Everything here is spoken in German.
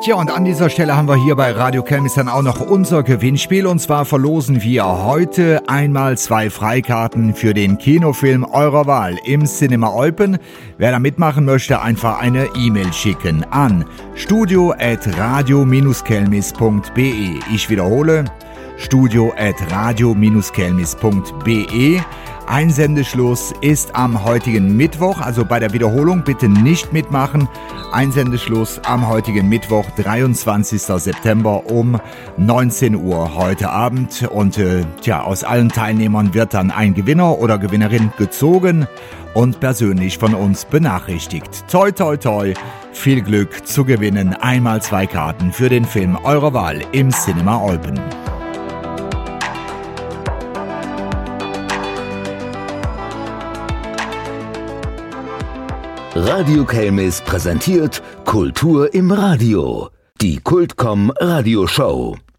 Tja, und an dieser Stelle haben wir hier bei Radio Kelmis dann auch noch unser Gewinnspiel. Und zwar verlosen wir heute einmal 2 Freikarten für den Kinofilm eurer Wahl im Cinema Eupen. Wer da mitmachen möchte, einfach eine E-Mail schicken an studio@radio-kelmis.be. Ich wiederhole, studio@radio-kelmis.be. Einsendeschluss ist am heutigen Mittwoch, also bei der Wiederholung bitte nicht mitmachen. Einsendeschluss am heutigen Mittwoch, 23. September um 19 Uhr heute Abend. Und aus allen Teilnehmern wird dann ein Gewinner oder Gewinnerin gezogen und persönlich von uns benachrichtigt. Toi, toi, toi, viel Glück zu gewinnen. Einmal 2 Karten für den Film eurer Wahl im Cinema Eupen. Radio Kelmis präsentiert Kultur im Radio. Die Kultcom Radioshow.